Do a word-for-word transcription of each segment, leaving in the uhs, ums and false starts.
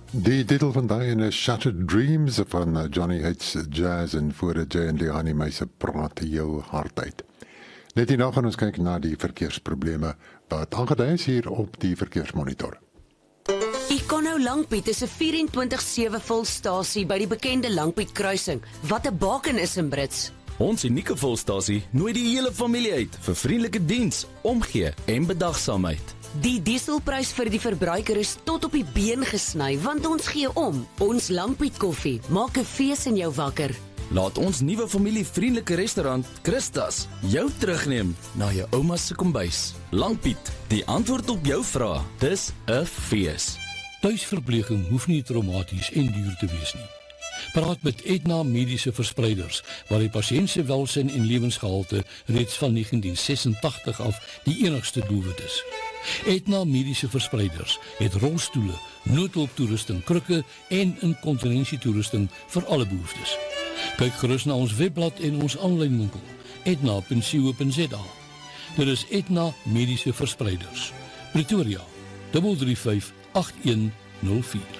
Die titel vandag is Shattered Dreams van Johnny Hates Jazz en voor de Jay en Leonie Meise praat jou hart uit. Net hierna gaan ons kyk na die verkeersprobleme wat aangedui is hier op die verkeersmonitor. Econo Langpiet is 'n vierentwintig sewe volstasie by die bekende Langpiet kruising, wat 'n baken is in Brits. Ons unieke volstasie nooi die hele familie uit vir vriendelike diens, omgee en bedagsaamheid. Die dieselprys vir die verbruiker is tot op die been gesny, want ons gee om. Ons Langpiet koffie maak 'n fees in jou wakker. Laat ons nuwe familievriendelike restaurant, Christas, jou terugneem na jou ouma se kombuis. Langpiet, die antwoord op jou vrae. Dis 'n fees. Tuisverpleging hoef nie traumaties en duur te wees nie. Praat met Aetna Mediese Verspreiders, waar die pasiënt se welsyn en lewensgehalte reeds van negentien sesentagtig af die enigste doelwit is. Aetna Mediese Verspreiders het rolstoele, noodhulptoerusting, krukke en inkontinensietoerusting vir alle behoeftes. Kyk gerus na ons webblad en ons aanlyn winkel, aetna punt co punt za. Dit is Aetna Mediese Verspreiders. Pretoria, drie drie vyf agt een nul vier.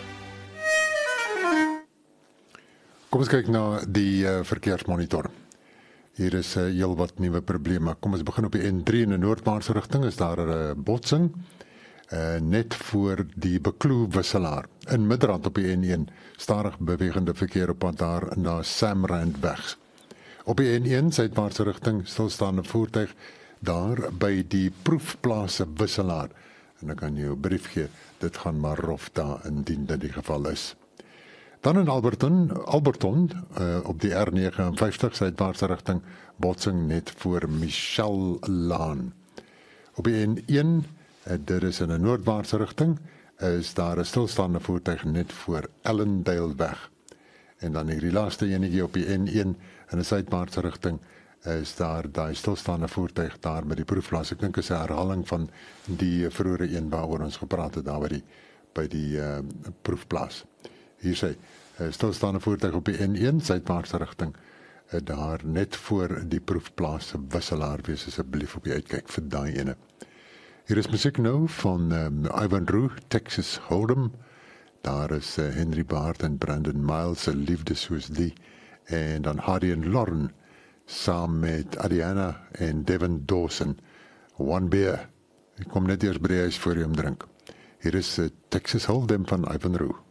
Kom ons kyk na die uh, verkeersmonitor. Hier is uh, heel wat nuwe probleme. Kom ons begin op die N drie in die noordwaartse rigting. Is daar 'n uh, botsing uh, net voor die Bekloo wisselaar. In Midrand op die N een stadig bewegende verkeer op pad daar na Samrandweg. Op die N een suidwaartse rigting stilstaande voertuig daar by die proefplaas wisselaar. En ek kan jou 'n brief gee. Dit gaan maar rof daar indien dit die geval is. Dan in Alberton, Alberton uh, op die R negenenvyftig suidwaartse rigting, botsing net voor Michelle Laan. Op die N een, uh, dit is in 'n noordwaartse rigting, is daar 'n stilstaande voertuig net voor Ellendale weg. En dan hierdie laaste enetjie op die N een in 'n suidwaartse rigting, is daar daai stilstaande voertuig daar by die proefplaas. Ek dink is 'n herhaling van die vroeëre een waaroor ons gepraat het daar by die by die uh, proefplaas. Hier sê, stilstaande voertuig op die N een, suidwaartse rigting, daar net voor die proefplaas wisselaar, wees asseblief op die uitkyk vir daai ene. Hier is musiek nou van um, Ivan Roux, Texas Hold'em. Daar is uh, Henry Baard en Brandon Miles, se liefde soos die, en dan Hardy en Lauren, saam met Adriana en Devin Dawson, One Beer. Ek kom net eers by die huis voor jy om drink. Hier is uh, Texas Hold'em van Ivan Roux.